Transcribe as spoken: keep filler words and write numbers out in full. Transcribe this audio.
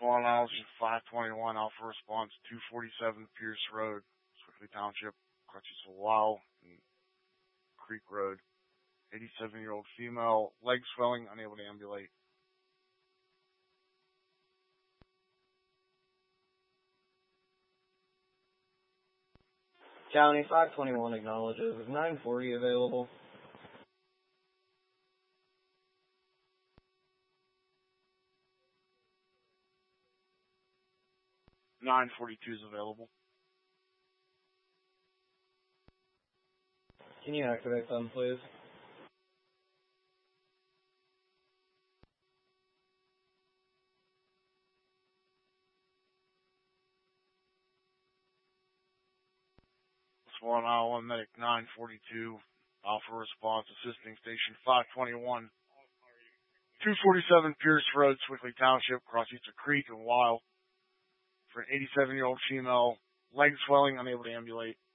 Swan Isles, five twenty-one, Alpha Response, two forty-seven Pierce Road, Swickley Township, Crutches a while, Creek Road. eighty-seven-year-old female, leg swelling, unable to ambulate. County five twenty-one acknowledges. Is nine forty available? nine forty-two is available. Can you activate them, please? Swan Isle Medic nine forty-two, Alpha Response, assisting station five twenty-one, two forty-seven Pierce Road, Swickley Township, Crossita Creek and Weil, for an eighty-seven-year-old female, leg swelling, unable to ambulate.